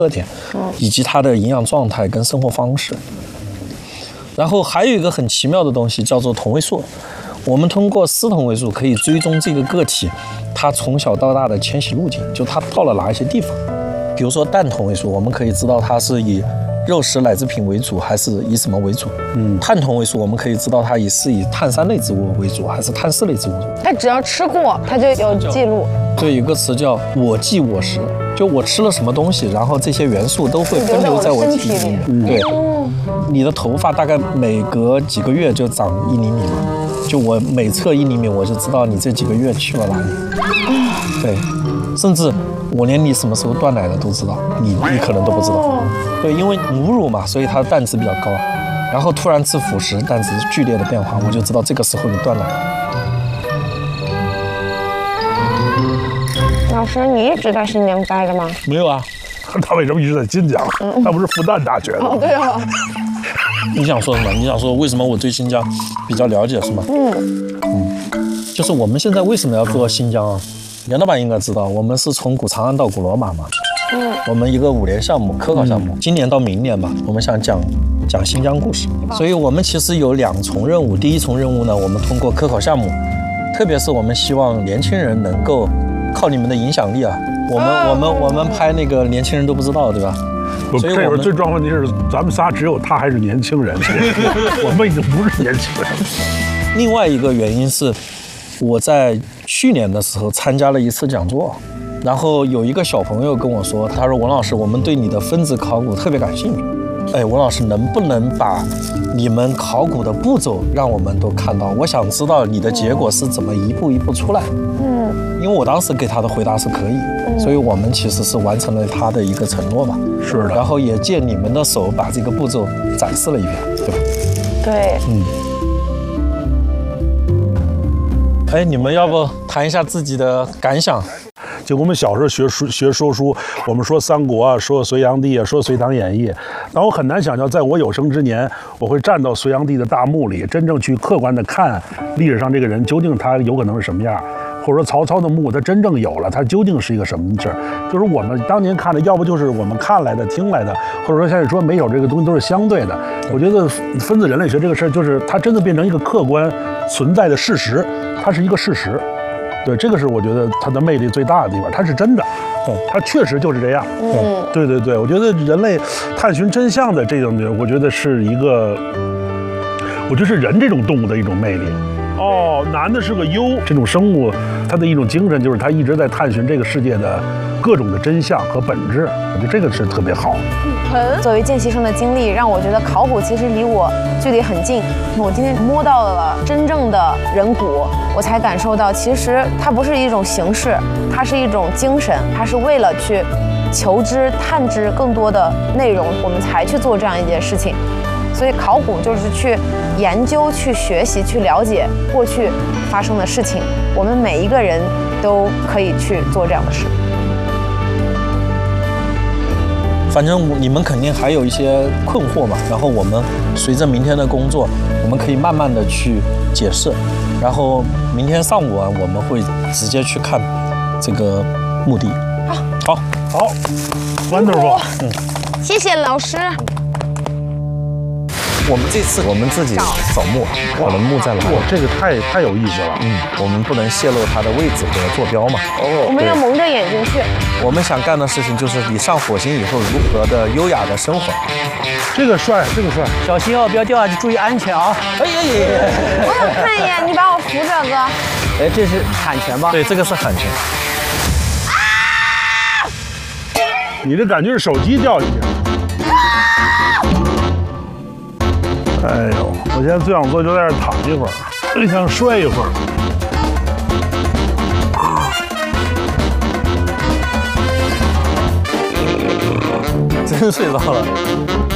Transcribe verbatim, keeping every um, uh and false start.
特点，以及它的营养状态跟生活方式。然后还有一个很奇妙的东西叫做同位素，我们通过丝同位素可以追踪这个个体它从小到大的迁徙路径，就它到了哪一些地方。比如说氮同位素，我们可以知道它是以肉食奶制品为主还是以什么为主。嗯，碳同位素我们可以知道它以是以碳酸类植物为主还是碳四类植物为主。 它只要吃过，它就有记录。 对，有个词叫我记我食，就我吃了什么东西，然后这些元素都会分流在我体里面。嗯，对，你的头发大概每隔几个月就长一厘米嘛，就我每测一厘米，我就知道你这几个月去了哪里。对，甚至我连你什么时候断奶的都知道，你你可能都不知道。对，因为母乳嘛，所以它的氮值比较高，然后突然吃辅食，氮值剧烈的变化，我就知道这个时候你断奶了。 老师，你一直在新疆待着吗？ 没有啊。 他为什么一直在新疆？他不是复旦大学的？ 哦，对哦。 你想说什么？你想说为什么我对新疆比较了解是吗？嗯嗯，就是我们现在为什么要做新疆啊？袁老板应该知道，我们是从古长安到古罗马嘛。嗯，我们一个五年项目，科考项目，今年到明年吧，我们想讲讲新疆故事，所以我们其实有两重任务。第一重任务呢，我们通过科考项目，特别是我们希望年轻人能够靠你们的影响力啊，我们我们我们拍那个年轻人都不知道，对吧？ 不，这会儿最重要问题是，咱们仨只有他还是年轻人，我们已经不是年轻人。 另外一个原因是，我在去年的时候参加了一次讲座，然后有一个小朋友跟我说，他说文老师，我们对你的分子考古特别感兴趣。哎，文老师能不能把你们考古的步骤让我们都看到？我想知道你的结果是怎么一步一步出来。嗯，因为我当时给他的回答是可以，嗯、所以我们其实是完成了他的一个承诺嘛。 是的。 然后也借你们的手把这个步骤展示了一遍，对吧？ 对。嗯。 哎，你们要不谈一下自己的感想？ 就我们小时候学书学说书，我们说三国啊，说隋炀帝啊，说隋唐演义，但我很难想象，在我有生之年，我会站到隋炀帝的大墓里，真正去客观的看历史上这个人究竟他有可能是什么样，或者说曹操的墓他真正有了，他究竟是一个什么事儿？就是我们当年看的，要不就是我们看来的、听来的，或者说现在说没有这个东西都是相对的。我觉得分子人类学这个事儿，就是它真的变成一个客观存在的事实，它是一个事实。对，这个是我觉得它的魅力最大的地方，它是真的，对，它确实就是这样。嗯，对对对，我觉得人类探寻真相的这种，我觉得是一个，我觉得是人这种动物的一种魅力。哦，男的是个优，这种生物它的一种精神就是它一直在探寻这个世界的各种的真相和本质，我觉得这个是特别好。 嗯，作为见习生的经历，让我觉得考古其实离我距离很近。我今天摸到了真正的人骨，我才感受到，其实它不是一种形式，它是一种精神，它是为了去求知、探知更多的内容，我们才去做这样一件事情。所以考古就是去研究、去学习、去了解过去发生的事情。我们每一个人都可以去做这样的事。 反正你们肯定还有一些困惑嘛，然后我们随着明天的工作，我们可以慢慢的去解释，然后明天上午啊，我们会直接去看这个墓地。好， 好，好 ，wonderful， 嗯，谢谢老师。 我们这次我们自己扫墓，可能墓在哪里？ 哇，这个太太有意思了。 嗯，我们不能泄露它的位置和坐标嘛。 哦，我们要蒙着眼睛去。 我们想干的事情就是你上火星以后如何的优雅的生活。 这个帅，这个帅， 小心哦，不要掉下去，注意安全啊！ 哎呀呀！ 我想看一眼，你把我扶着，哥。 哎，这是喊泉吧？ 对，这个是喊泉。 啊！你这感觉是手机掉进去。哎呦，我现在最想做就在这躺一会儿，最想睡一会儿。 真睡着了。